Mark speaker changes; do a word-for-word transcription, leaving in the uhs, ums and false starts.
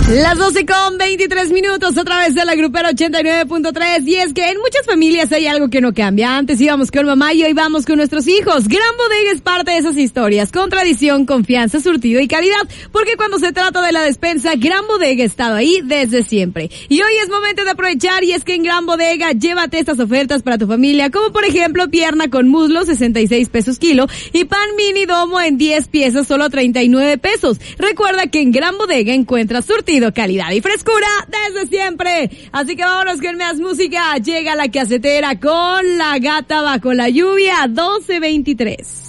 Speaker 1: Las doce con veintitrés minutos a través de la Grupera ochenta y nueve punto tres. Y es que en muchas familias hay algo que no cambia. Antes íbamos con mamá y hoy vamos con nuestros hijos. Gran Bodega es parte de esas historias, con tradición, confianza, surtido y calidad. Porque cuando se trata de la despensa, Gran Bodega ha estado ahí desde siempre. Y hoy es momento de aprovechar, y es que en Gran Bodega llévate estas ofertas para tu familia, como por ejemplo pierna con muslo, sesenta y seis pesos kilo, y pan mini domo en diez piezas, solo treinta y nueve pesos. Recuerda que en Gran Bodega encuentras surtido, calidad y frescura desde siempre. Así que vámonos con más música. Llega la casetera con La Gata Bajo la Lluvia, doce veintitrés.